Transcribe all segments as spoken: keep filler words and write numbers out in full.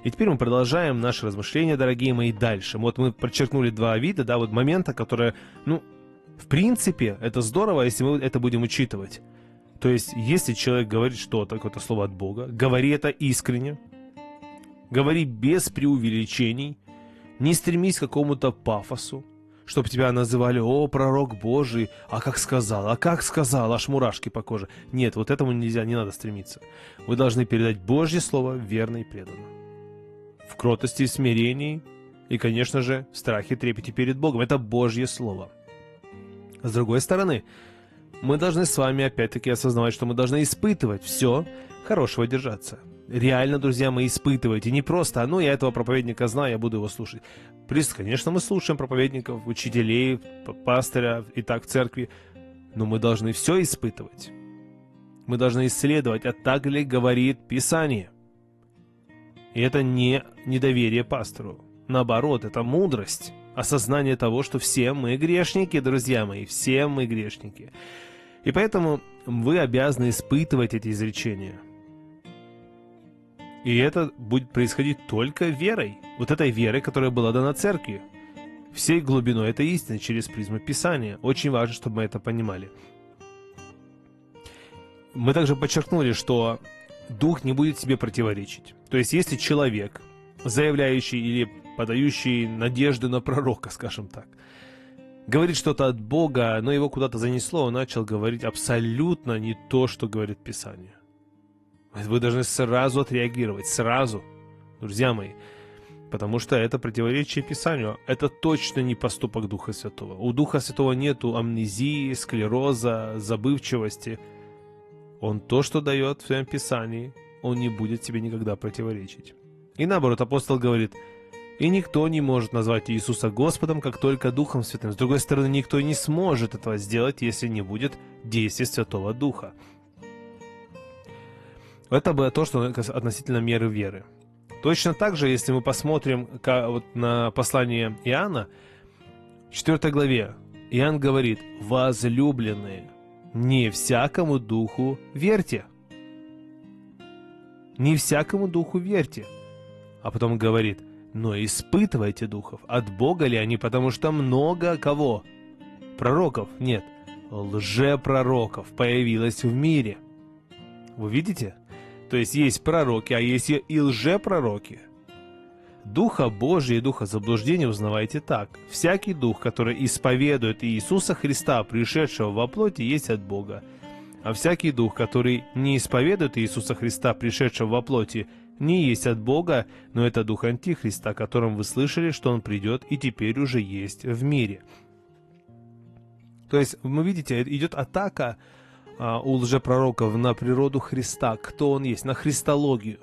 И теперь мы продолжаем наши размышления, дорогие мои, дальше. Вот мы подчеркнули два вида, да, вот момента, которые, ну, в принципе, это здорово, если мы это будем учитывать. То есть, если человек говорит что-то, какое-то слово от Бога, говори это искренне, говори без преувеличений, не стремись к какому-то пафосу, чтобы тебя называли: «О, пророк Божий, а как сказал, а как сказал, аж мурашки по коже». Нет, вот этому нельзя, не надо стремиться. Вы должны передать Божье Слово верно и преданно. В кротости и смирении, и, конечно же, в страхе и трепете перед Богом. Это Божье Слово. С другой стороны, мы должны с вами опять-таки осознавать, что мы должны испытывать все, хорошего держаться. Реально, друзья мои, испытывайте. Не просто: «А ну, я этого проповедника знаю, я буду его слушать». Плюс, конечно, мы слушаем проповедников, учителей, пастыря и так в церкви. Но мы должны все испытывать. Мы должны исследовать, а так ли говорит Писание. И это не недоверие пастору. Наоборот, это мудрость. Осознание того, что все мы грешники, друзья мои, все мы грешники. И поэтому вы обязаны испытывать эти изречения. И это будет происходить только верой. Вот этой верой, которая была дана церкви. Всей глубиной этой истины через призму Писания. Очень важно, чтобы мы это понимали. Мы также подчеркнули, что Дух не будет себе противоречить. То есть, если человек, заявляющий или подающий надежды на пророка, скажем так, говорит что-то от Бога, но его куда-то занесло, он начал говорить абсолютно не то, что говорит Писание. Вы должны сразу отреагировать, сразу, друзья мои, потому что это противоречие Писанию. Это точно не поступок Духа Святого. У Духа Святого нету амнезии, склероза, забывчивости. Он то, что дает в своем Писании, он не будет тебе никогда противоречить. И наоборот, апостол говорит: «И никто не может назвать Иисуса Господом, как только Духом Святым». С другой стороны, никто не сможет этого сделать, если не будет действия Святого Духа. Это было то, что относительно меры веры. Точно так же, если мы посмотрим на послание Иоанна, в четвёртой главе, Иоанн говорит: «Возлюбленные, не всякому духу верьте». Не всякому духу верьте. А потом говорит: «Но испытывайте духов, от Бога ли они, потому что много кого? Пророков? Нет, лжепророков появилось в мире». Вы видите? То есть есть пророки, а есть и лжепророки. Духа Божия и духа заблуждения узнавайте так: всякий дух, который исповедует Иисуса Христа, пришедшего во плоти, есть от Бога. А всякий дух, который не исповедует Иисуса Христа, пришедшего во плоти, не есть от Бога, но это дух Антихриста, о котором вы слышали, что он придет и теперь уже есть в мире. То есть, вы видите, идет атака а, у лжепророков на природу Христа, кто он есть, на христологию.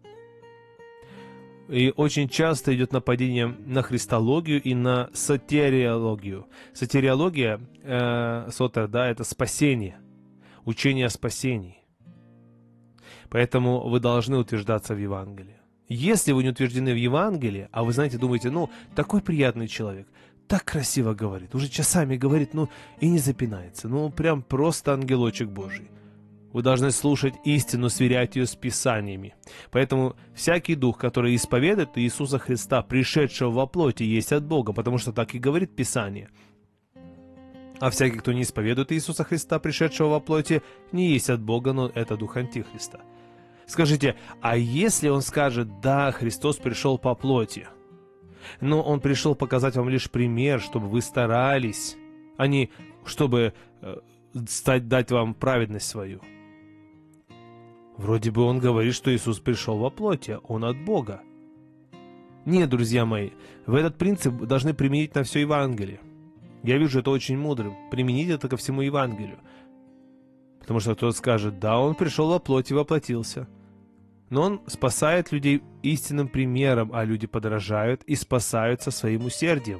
И очень часто идет нападение на христологию и на сатериологию. Сатериология, э, сотер, да, это спасение, учение о спасении. Поэтому вы должны утверждаться в Евангелии. Если вы не утверждены в Евангелии, а вы, знаете, думаете: ну, такой приятный человек, так красиво говорит, уже часами говорит, ну, и не запинается, ну, прям просто ангелочек Божий. Вы должны слушать истину, сверять ее с Писаниями. Поэтому всякий дух, который исповедует Иисуса Христа, пришедшего во плоти, есть от Бога, потому что так и говорит Писание. А всякий, кто не исповедует Иисуса Христа, пришедшего во плоти, не есть от Бога, но это дух Антихриста. Скажите, а если он скажет: да, Христос пришел по плоти, но он пришел показать вам лишь пример, чтобы вы старались, а не чтобы э, стать, дать вам праведность свою? Вроде бы он говорит, что Иисус пришел во плоти, он от Бога. Нет, друзья мои, вы этот принцип должны применить на все Евангелие. Я вижу это очень мудрым. Применить это ко всему Евангелию. Потому что кто-то скажет: да, он пришел во плоти и воплотился. Но он спасает людей истинным примером, а люди подражают и спасаются своим усердием.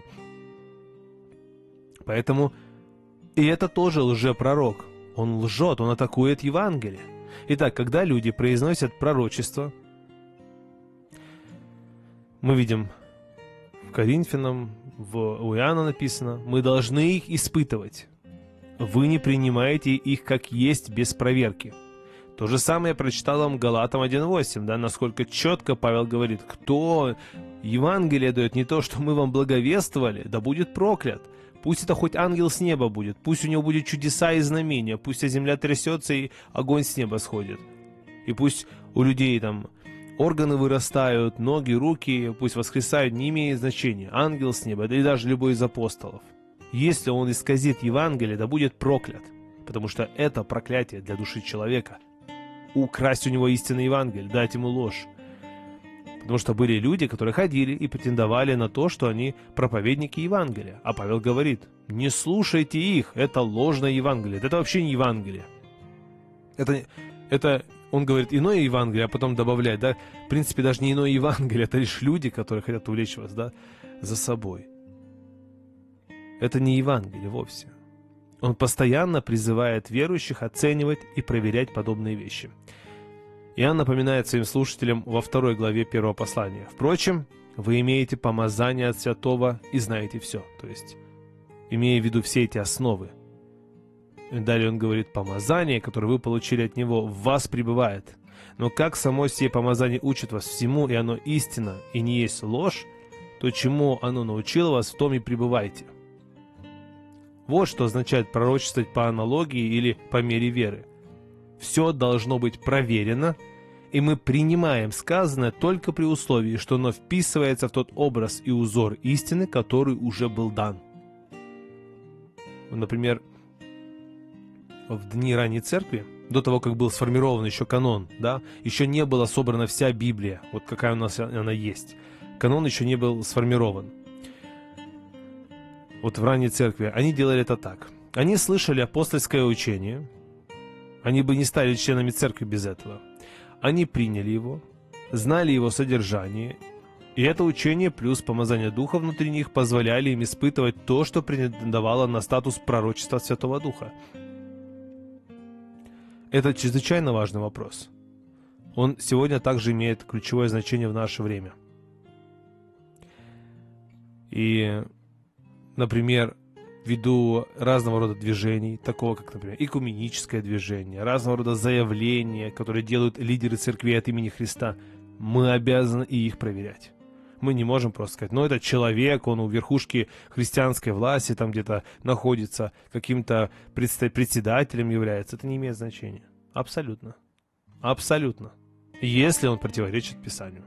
Поэтому и это тоже лжепророк. Он лжет, он атакует Евангелие. Итак, когда люди произносят пророчество, мы видим в Коринфянам, в, у Иоанна написано: мы должны их испытывать. Вы не принимаете их как есть без проверки. То же самое я прочитал вам Галатам один восемь, да, насколько четко Павел говорит, кто Евангелие дает не то, что мы вам благовествовали, да будет проклят. Пусть это хоть ангел с неба будет, пусть у него будет чудеса и знамения, пусть вся земля трясется и огонь с неба сходит. И пусть у людей там органы вырастают, ноги, руки, пусть воскресают, не имеет значения, ангел с неба, да и даже любой из апостолов. Если он исказит Евангелие, да будет проклят, потому что это проклятие для души человека. Украсть у него истинный Евангелие, дать ему ложь. Потому что были люди, которые ходили и претендовали на то, что они проповедники Евангелия. А Павел говорит, не слушайте их, это ложное Евангелие, это вообще не Евангелие. Это, это он говорит, иное Евангелие, а потом добавляет, да, в принципе, даже не иное Евангелие, это лишь люди, которые хотят увлечь вас, да, за собой. Это не Евангелие вовсе. Он постоянно призывает верующих оценивать и проверять подобные вещи. Иоанн напоминает своим слушателям во второй главе первого послания. Впрочем, вы имеете помазание от святого и знаете все. То есть, имея в виду все эти основы. И далее он говорит, помазание, которое вы получили от него, в вас пребывает. Но как само сие помазание учит вас всему, и оно истина, и не есть ложь, то чему оно научило вас, в том и пребывайте. Вот что означает пророчествовать по аналогии или по мере веры. Все должно быть проверено, и мы принимаем сказанное только при условии, что оно вписывается в тот образ и узор истины, который уже был дан. Например, в дни ранней церкви, до того, как был сформирован еще канон, да, еще не была собрана вся Библия, вот какая у нас она есть. Канон еще не был сформирован. Вот в ранней церкви они делали это так. Они слышали апостольское учение, они бы не стали членами церкви без этого. Они приняли его, знали его содержание, и это учение плюс помазание Духа внутри них позволяли им испытывать то, что претендовало на статус пророчества Святого Духа. Это чрезвычайно важный вопрос. Он сегодня также имеет ключевое значение в наше время. И, например, ввиду разного рода движений, такого как, например, экуменическое движение, разного рода заявления, которые делают лидеры церкви от имени Христа, мы обязаны и их проверять. Мы не можем просто сказать, ну, это человек, он у верхушки христианской власти там где-то находится, каким-то председателем является. Это не имеет значения. Абсолютно. Абсолютно. Если он противоречит Писанию.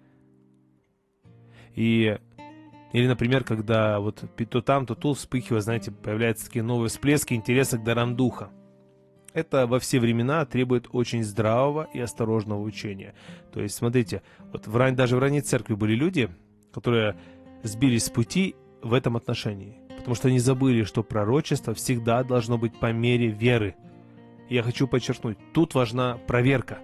И... Или, например, когда вот то там, то тут вспыхивает, знаете, появляются такие новые всплески интереса к дарам Духа. Это во все времена требует очень здравого и осторожного учения. То есть, смотрите, вот в ран... даже в ранней церкви были люди, которые сбились с пути в этом отношении. Потому что они забыли, что пророчество всегда должно быть по мере веры. И я хочу подчеркнуть, тут важна проверка.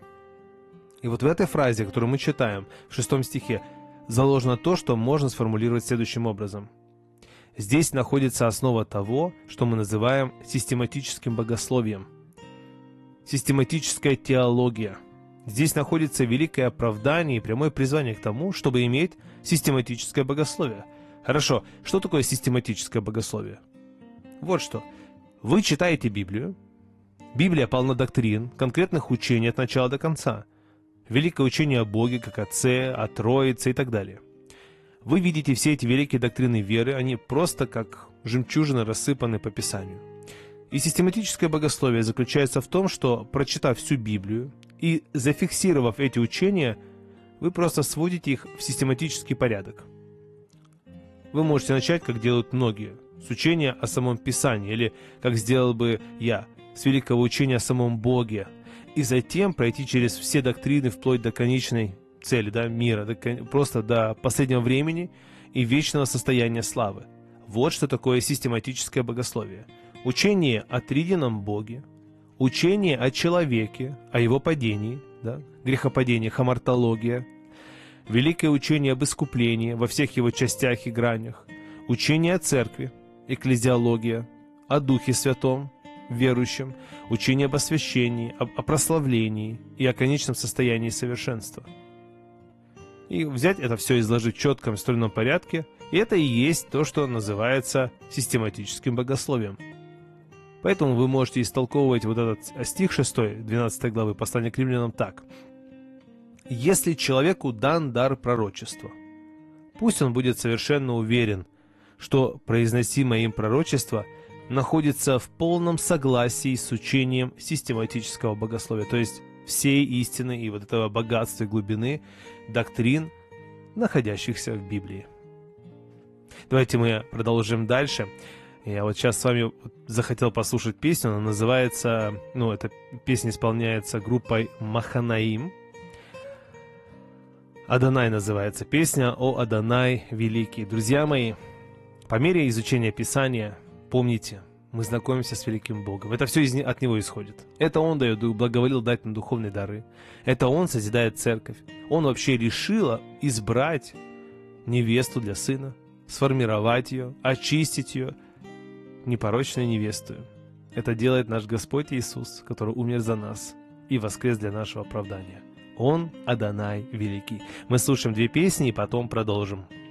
И вот в этой фразе, которую мы читаем в шестом стихе, заложено то, что можно сформулировать следующим образом. Здесь находится основа того, что мы называем систематическим богословием. Систематическая теология. Здесь находится великое оправдание и прямое призвание к тому, чтобы иметь систематическое богословие. Хорошо, что такое систематическое богословие? Вот что. Вы читаете Библию. Библия полна доктрин, конкретных учений от начала до конца. Великое учение о Боге, как Отце, о Троице и так далее. Вы видите все эти великие доктрины веры, они просто как жемчужины рассыпаны по Писанию. И систематическое богословие заключается в том, что, прочитав всю Библию и зафиксировав эти учения, вы просто сводите их в систематический порядок. Вы можете начать, как делают многие, с учения о самом Писании, или, как сделал бы я, с великого учения о самом Боге, и затем пройти через все доктрины вплоть до конечной цели, да, мира, до, просто до последнего времени и вечного состояния славы. Вот что такое систематическое богословие. Учение о триедином Боге, учение о человеке, о его падении, да, грехопадении, хамартология, великое учение об искуплении во всех его частях и гранях, учение о церкви, экклезиология, о Духе Святом, верующим, учение об освящении, об, о прославлении и о конечном состоянии совершенства. И взять это все и изложить в четком стройном порядке, и это и есть то, что называется систематическим богословием. Поэтому вы можете истолковывать вот этот стих шестой, двенадцатой главы послания к римлянам так. «Если человеку дан дар пророчества, пусть он будет совершенно уверен, что произносимое им пророчество находится в полном согласии с учением систематического богословия, то есть всей истины и вот этого богатства и глубины доктрин, находящихся в Библии». Давайте мы продолжим дальше. Я вот сейчас с вами захотел послушать песню, она называется, ну, эта песня исполняется группой Маханаим. Адонай называется песня, «О Адонай великий». Друзья мои, по мере изучения Писания, помните, мы знакомимся с великим Богом. Это все из, от Него исходит. Это Он дает, благоволил дать нам духовные дары. Это Он созидает церковь. Он вообще решил избрать невесту для сына, сформировать ее, очистить ее, непорочной невестою. Это делает наш Господь Иисус, который умер за нас и воскрес для нашего оправдания. Он Адонай великий. Мы слушаем две песни и потом продолжим.